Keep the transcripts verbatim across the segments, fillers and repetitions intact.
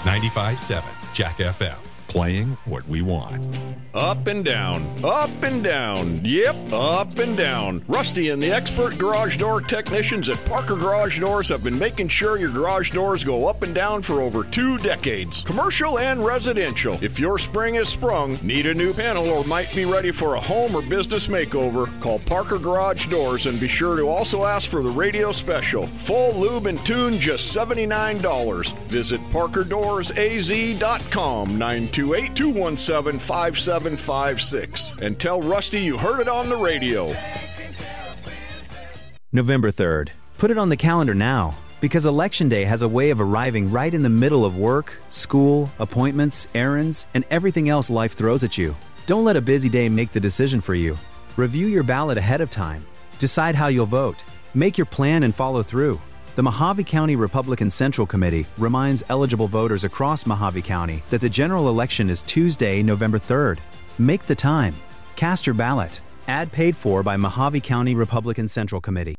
ninety-five point seven Jack F M. Playing what we want. Up and down, up and down, yep, up and down. Rusty and the expert garage door technicians at Parker Garage Doors have been making sure your garage doors go up and down for over two decades. Commercial and residential. If your spring is sprung, need a new panel, or might be ready for a home or business makeover, call Parker Garage Doors and be sure to also ask for the radio special. Full lube and tune, just seventy-nine dollars. Visit parker doors a z dot com, nine two eight, two one seven, five seven five six, and tell Rusty you heard it on the radio. November third. Put it on the calendar now, because Election Day has a way of arriving right in the middle of work, school, appointments, errands, and everything else life throws at you. Don't let a busy day make the decision for you. Review your ballot ahead of time. Decide how you'll vote. Make your plan and follow through. The Mojave County Republican Central Committee reminds eligible voters across Mojave County that the general election is Tuesday, November third. Make the time. Cast your ballot. Ad paid for by Mojave County Republican Central Committee.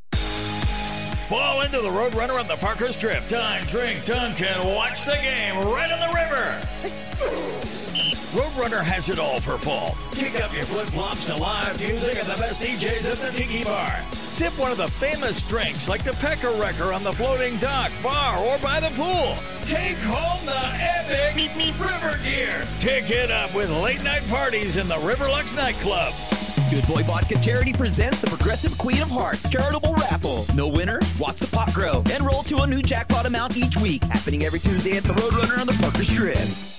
Fall into the Roadrunner on the Parker Strip. Dine, drink, dunk, and watch the game right on the river. Roadrunner has it all for fall. Kick up your flip-flops to live music and the best D Js at the Tiki Bar. Sip one of the famous drinks like the Pecker Wrecker on the floating dock, bar, or by the pool. Take home the epic river gear. Kick it up with late-night parties in the Riverlux nightclub. Good Boy Vodka Charity presents the Progressive Queen of Hearts charitable raffle. No winner? Watch the pot grow. Enroll to a new jackpot amount each week. Happening every Tuesday at the Roadrunner on the Parker Strip.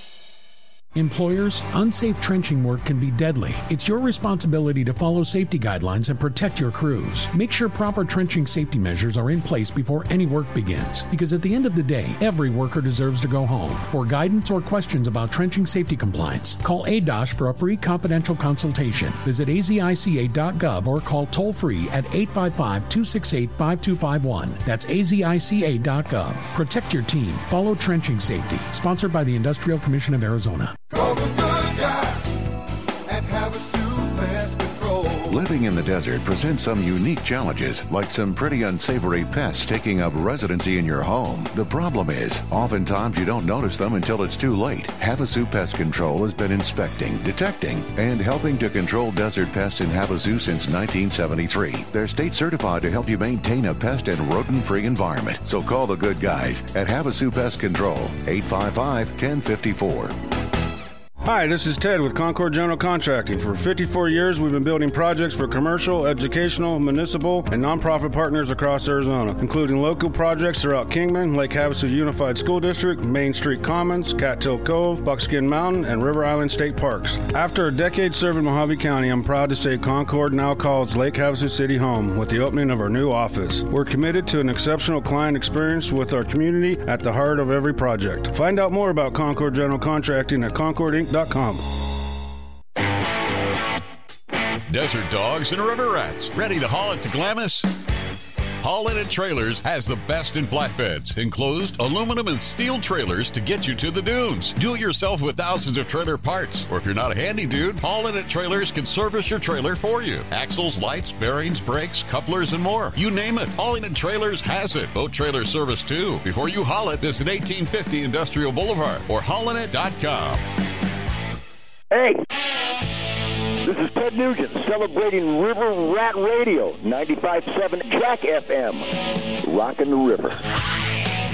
Employers, unsafe trenching work can be deadly. It's your responsibility to follow safety guidelines and protect your crews. Make sure proper trenching safety measures are in place before any work begins, because at the end of the day, every worker deserves to go home. For guidance or questions about trenching safety compliance, call A D O S H for a free confidential consultation. Visit a z i c a dot gov or call toll-free at eight five five, two six eight, five two five one. That's a z i c a dot gov. Protect your team. Follow trenching safety. Sponsored by the Industrial Commission of Arizona. Call the good guys at Havasu Pest Control. Living in the desert presents some unique challenges, like some pretty unsavory pests taking up residency in your home. The problem is, oftentimes you don't notice them until it's too late. Havasu Pest Control has been inspecting, detecting, and helping to control desert pests in Havasu since nineteen seventy-three. They're state certified to help you maintain a pest and rodent-free environment. So call the good guys at Havasu Pest Control, eight five five, one zero five four. Hi, this is Ted with Concord General Contracting. For fifty-four years, we've been building projects for commercial, educational, municipal, and nonprofit partners across Arizona, including local projects throughout Kingman, Lake Havasu Unified School District, Main Street Commons, Cattail Cove, Buckskin Mountain, and River Island State Parks. After a decade serving Mojave County, I'm proud to say Concord now calls Lake Havasu City home with the opening of our new office. We're committed to an exceptional client experience with our community at the heart of every project. Find out more about Concord General Contracting at concord inc dot com. Desert dogs and river rats, ready to haul it to Glamis? Haul In It Trailers has the best in flatbeds, enclosed aluminum and steel trailers to get you to the dunes. Do it yourself with thousands of trailer parts. Or if you're not a handy dude, Haul In It Trailers can service your trailer for you. Axles, lights, bearings, brakes, couplers, and more. You name it, Haul In It Trailers has it. Boat trailer service too. Before you haul it, visit eighteen fifty Industrial Boulevard or haul in it dot com. Hey, this is Ted Nugent celebrating River Rat Radio, ninety-five point seven Jack F M, rocking the river.